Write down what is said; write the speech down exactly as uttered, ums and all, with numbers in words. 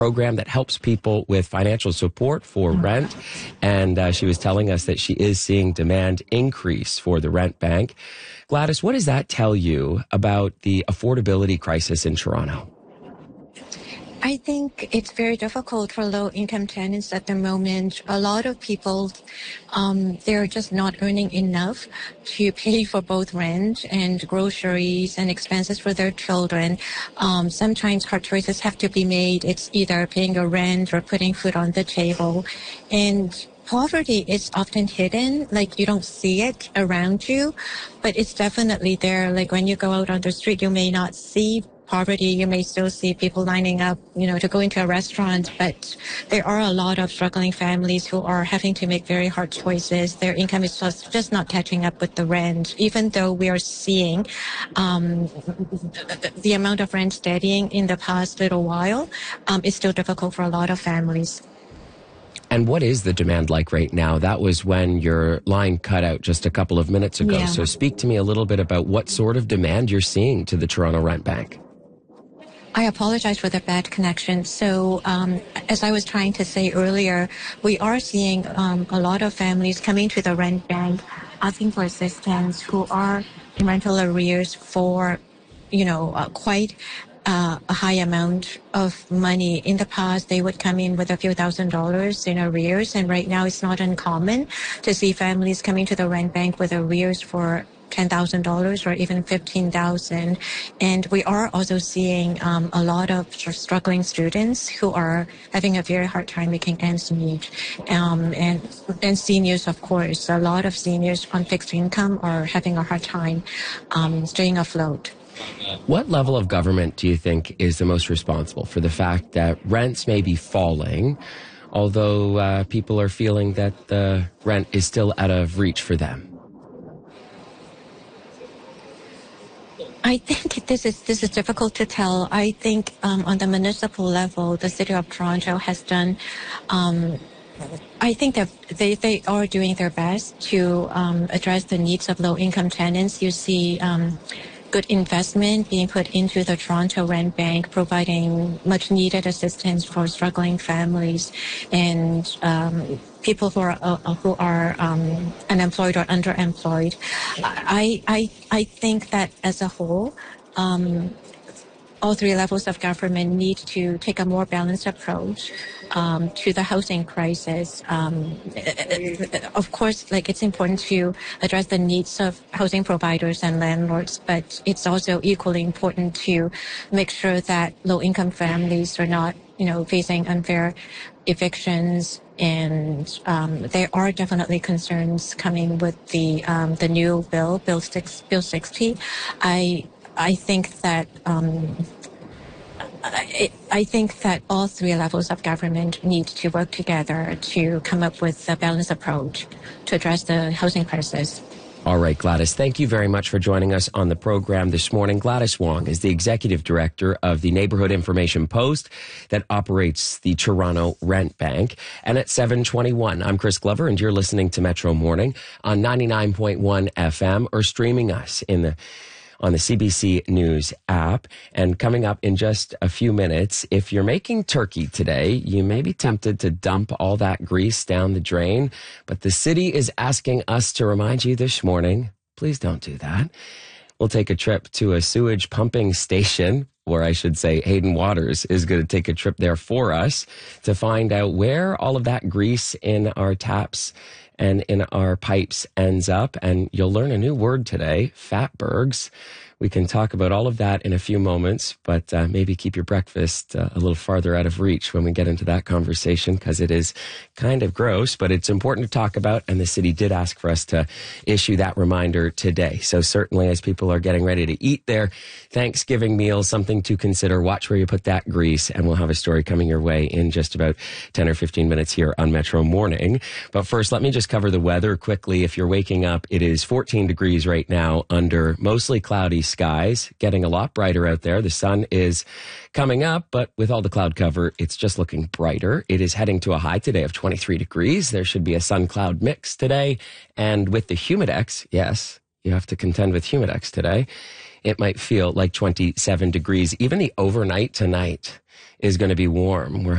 program that helps people with financial support for rent. And uh, she was telling us that she is seeing demand increase for the rent bank. Gladys, what does that tell you about the affordability crisis in Toronto? I think it's very difficult for low-income tenants at the moment. A lot of people, um, they're just not earning enough to pay for both rent and groceries and expenses for their children. Um, sometimes hard choices have to be made. It's either paying your rent or putting food on the table. And poverty is often hidden, like you don't see it around you, but it's definitely there. Like when you go out on the street, you may not see poverty. You may still see people lining up, you know, to go into a restaurant, but there are a lot of struggling families who are having to make very hard choices. Their income is just, just not catching up with the rent, even though we are seeing um, the amount of rent steadying in the past little while. Um, it's still difficult for a lot of families. And what is the demand like right now? That was when your line cut out just a couple of minutes ago. Yeah. So speak to me a little bit about what sort of demand you're seeing to the Toronto Rent Bank. I apologize for the bad connection. So um, as I was trying to say earlier, we are seeing um, a lot of families coming to the rent bank asking for assistance who are in rental arrears for, you know, uh, quite uh, a high amount of money. In the past, they would come in with a few thousand dollars in arrears, and right now it's not uncommon to see families coming to the rent bank with arrears for ten thousand dollars or even fifteen thousand dollars. And we are also seeing um, a lot of struggling students who are having a very hard time making ends meet. Um, and, and seniors, of course, a lot of seniors on fixed income are having a hard time um, staying afloat. What level of government do you think is the most responsible for the fact that rents may be falling, although uh, people are feeling that the rent is still out of reach for them? I think this is this is difficult to tell. I think um, on the municipal level, the City of Toronto has done. Um, I think that they, they are doing their best to um, address the needs of low-income tenants. You see um, good investment being put into the Toronto Rent Bank, providing much-needed assistance for struggling families and um, people who are uh, who are um, unemployed or underemployed. I I I think that as a whole, um, all three levels of government need to take a more balanced approach um, to the housing crisis. Um, of course, like it's important to address the needs of housing providers and landlords, but it's also equally important to make sure that low-income families are not, you know, facing unfair evictions. And um, there are definitely concerns coming with the um, the new bill, Bill six, Bill sixty. I I think that um, I, I think that all three levels of government need to work together to come up with a balanced approach to address the housing crisis. All right, Gladys, thank you very much for joining us on the program this morning. Gladys Wong is the executive director of the Neighborhood Information Post that operates the Toronto Rent Bank. And at seven twenty-one, I'm Chris Glover, and you're listening to Metro Morning on ninety-nine point one F M or streaming us in the on the C B C News app. And coming up in just a few minutes, if you're making turkey today, you may be tempted to dump all that grease down the drain. But the city is asking us to remind you this morning, please don't do that. We'll take a trip to a sewage pumping station, or I should say Hayden Waters is going to take a trip there for us to find out where all of that grease in our taps and in our pipes ends up. And you'll learn a new word today, fatbergs. We can talk about all of that in a few moments, but uh, maybe keep your breakfast uh, a little farther out of reach when we get into that conversation, because it is kind of gross, but it's important to talk about, and the city did ask for us to issue that reminder today. So certainly as people are getting ready to eat their Thanksgiving meal, something to consider, watch where you put that grease, and we'll have a story coming your way in just about ten or fifteen minutes here on Metro Morning. But first, let me just cover the weather quickly. If you're waking up, it is fourteen degrees right now under mostly cloudy skies, getting a lot brighter out there. The sun is coming up, but with all the cloud cover, it's just looking brighter. It is heading to a high today of twenty-three degrees. There should be a sun-cloud mix today. And with the Humidex, yes, you have to contend with Humidex today, it might feel like twenty-seven degrees. Even the overnight tonight is going to be warm. We're